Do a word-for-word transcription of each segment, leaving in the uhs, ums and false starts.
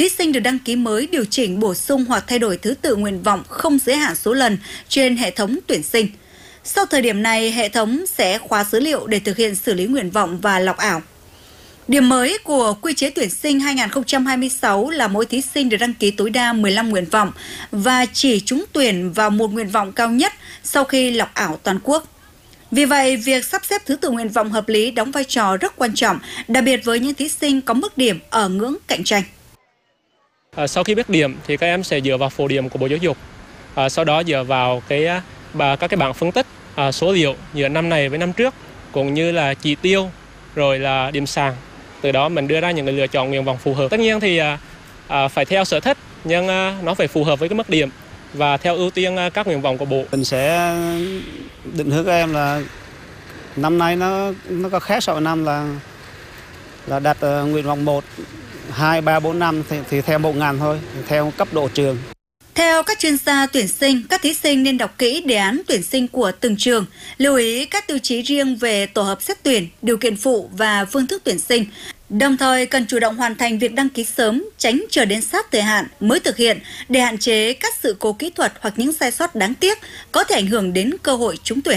thí sinh được đăng ký mới điều chỉnh, bổ sung hoặc thay đổi thứ tự nguyện vọng không giới hạn số lần trên hệ thống tuyển sinh. Sau thời điểm này, hệ thống sẽ khóa dữ liệu để thực hiện xử lý nguyện vọng và lọc ảo. Điểm mới của quy chế tuyển sinh hai nghìn không trăm hai mươi sáu là mỗi thí sinh được đăng ký tối đa mười lăm nguyện vọng và chỉ trúng tuyển vào một nguyện vọng cao nhất sau khi lọc ảo toàn quốc. Vì vậy, việc sắp xếp thứ tự nguyện vọng hợp lý đóng vai trò rất quan trọng, đặc biệt với những thí sinh có mức điểm ở ngưỡng cạnh tranh. À, sau khi biết điểm thì các em sẽ dựa vào phổ điểm của Bộ Giáo dục, à, sau đó dựa vào cái bà, các cái bảng phân tích à, số liệu giữa năm này với năm trước, cũng như là chỉ tiêu rồi là điểm sàn. Từ đó mình đưa ra những cái lựa chọn nguyện vọng phù hợp. Tất nhiên thì à, à, phải theo sở thích, nhưng à, nó phải phù hợp với cái mức điểm và theo ưu tiên à, các nguyện vọng của Bộ. Mình sẽ định hướng các em là năm nay nó nó có khác so với năm là là đặt uh, nguyện vọng một, hai, ba, bốn, năm thì, thì theo bộ ngành thôi, theo cấp độ trường. Theo các chuyên gia tuyển sinh, các thí sinh nên đọc kỹ đề án tuyển sinh của từng trường, lưu ý các tiêu chí riêng về tổ hợp xét tuyển, điều kiện phụ và phương thức tuyển sinh. Đồng thời cần chủ động hoàn thành việc đăng ký sớm, tránh chờ đến sát thời hạn mới thực hiện để hạn chế các sự cố kỹ thuật hoặc những sai sót đáng tiếc có thể ảnh hưởng đến cơ hội trúng tuyển.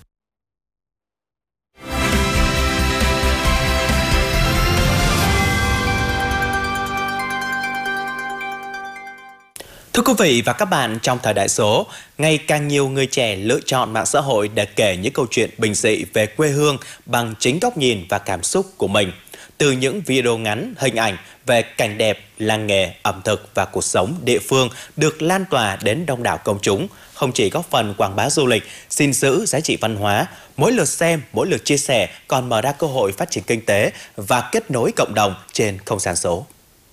Thưa quý vị và các bạn, trong thời đại số, ngày càng nhiều người trẻ lựa chọn mạng xã hội để kể những câu chuyện bình dị về quê hương bằng chính góc nhìn và cảm xúc của mình. Từ những video ngắn, hình ảnh về cảnh đẹp, làng nghề, ẩm thực và cuộc sống địa phương được lan tỏa đến đông đảo công chúng, không chỉ góp phần quảng bá du lịch, gìn giữ giá trị văn hóa, mỗi lượt xem, mỗi lượt chia sẻ còn mở ra cơ hội phát triển kinh tế và kết nối cộng đồng trên không gian số.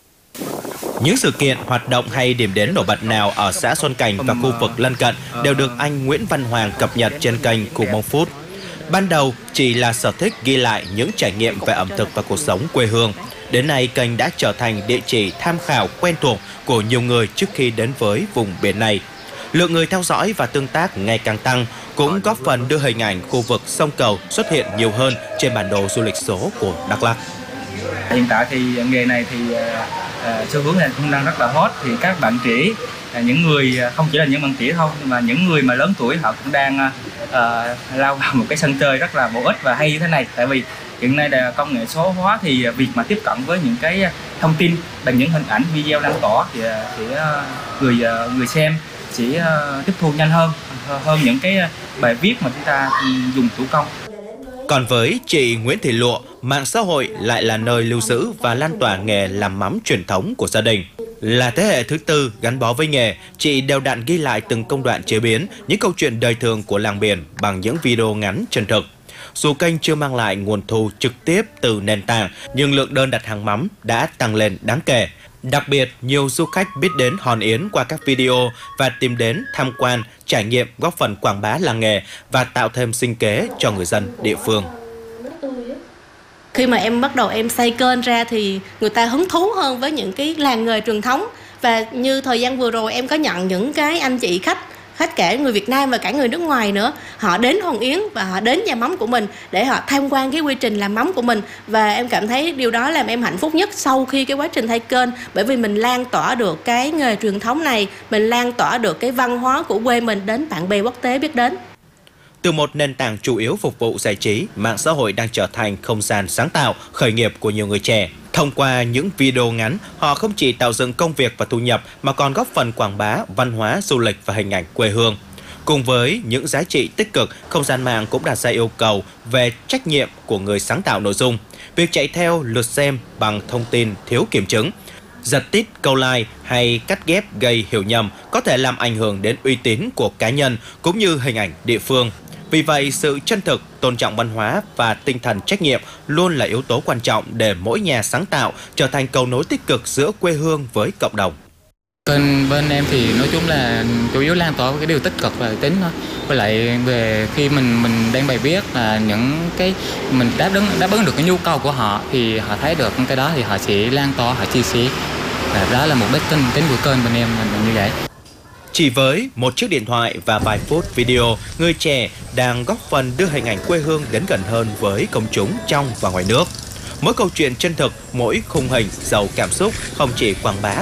Những sự kiện, hoạt động hay điểm đến nổi bật nào ở xã Xuân Cảnh và khu vực lân cận đều được anh Nguyễn Văn Hoàng cập nhật trên kênh Cù Mông Food. Ban đầu chỉ là sở thích ghi lại những trải nghiệm về ẩm thực và cuộc sống quê hương. Đến nay, kênh đã trở thành địa chỉ tham khảo quen thuộc của nhiều người trước khi đến với vùng biển này. Lượng người theo dõi và tương tác ngày càng tăng, cũng góp phần đưa hình ảnh khu vực sông Cầu xuất hiện nhiều hơn trên bản đồ du lịch số của Đắk Lắk. Hiện tại thì nghề này thì uh, xu hướng này cũng đang rất là hot, thì các bạn trẻ, uh, những người không chỉ là những bạn trẻ thôi mà những người mà lớn tuổi họ cũng đang uh, lao vào một cái sân chơi rất là bổ ích và hay như thế này. Tại vì hiện nay là công nghệ số hóa thì việc mà tiếp cận với những cái thông tin bằng những hình ảnh video lan tỏa thì thì người người xem sẽ tiếp thu nhanh hơn hơn những cái bài viết mà chúng ta dùng thủ công. Còn với chị Nguyễn Thị Lụa, mạng xã hội lại là nơi lưu giữ và lan tỏa nghề làm mắm truyền thống của gia đình. Là thế hệ thứ tư gắn bó với nghề, chị đều đặn ghi lại từng công đoạn chế biến, những câu chuyện đời thường của làng biển bằng những video ngắn chân thực. Dù kênh chưa mang lại nguồn thu trực tiếp từ nền tảng, nhưng lượng đơn đặt hàng mắm đã tăng lên đáng kể. Đặc biệt, nhiều du khách biết đến Hòn Yến qua các video và tìm đến tham quan, trải nghiệm, góp phần quảng bá làng nghề và tạo thêm sinh kế cho người dân địa phương. Khi mà em bắt đầu em xây kênh ra thì người ta hứng thú hơn với những cái làng nghề truyền thống. Và như thời gian vừa rồi em có nhận những cái anh chị khách, khách cả người Việt Nam và cả người nước ngoài nữa, họ đến Hòn Yến và họ đến nhà mắm của mình để họ tham quan cái quy trình làm mắm của mình. Và em cảm thấy điều đó làm em hạnh phúc nhất sau khi cái quá trình thay kênh, bởi vì mình lan tỏa được cái nghề truyền thống này, mình lan tỏa được cái văn hóa của quê mình đến bạn bè quốc tế biết đến. Từ một nền tảng chủ yếu phục vụ giải trí, mạng xã hội đang trở thành không gian sáng tạo, khởi nghiệp của nhiều người trẻ. Thông qua những video ngắn, họ không chỉ tạo dựng công việc và thu nhập mà còn góp phần quảng bá văn hóa, du lịch và hình ảnh quê hương. Cùng với những giá trị tích cực, không gian mạng cũng đặt ra yêu cầu về trách nhiệm của người sáng tạo nội dung. Việc chạy theo lượt xem bằng thông tin thiếu kiểm chứng, giật tít câu like hay cắt ghép gây hiểu nhầm có thể làm ảnh hưởng đến uy tín của cá nhân cũng như hình ảnh địa phương. Vì vậy, sự chân thực, tôn trọng văn hóa và tinh thần trách nhiệm luôn là yếu tố quan trọng để mỗi nhà sáng tạo trở thành cầu nối tích cực giữa quê hương với cộng đồng. Bên bên em thì nói chung là chủ yếu lan tỏa cái điều tích cực và tính thôi. Với lại về khi mình mình đang bài viết là những cái mình đáp ứng đáp ứng được cái nhu cầu của họ thì họ thấy được cái đó thì họ sẽ lan tỏa, họ chia sẻ. Và đó là mục đích tính tính của kênh bên em là như vậy. Chỉ với một chiếc điện thoại và vài phút video, người trẻ đang góp phần đưa hình ảnh quê hương đến gần hơn với công chúng trong và ngoài nước. Mỗi câu chuyện chân thực, mỗi khung hình giàu cảm xúc không chỉ quảng bá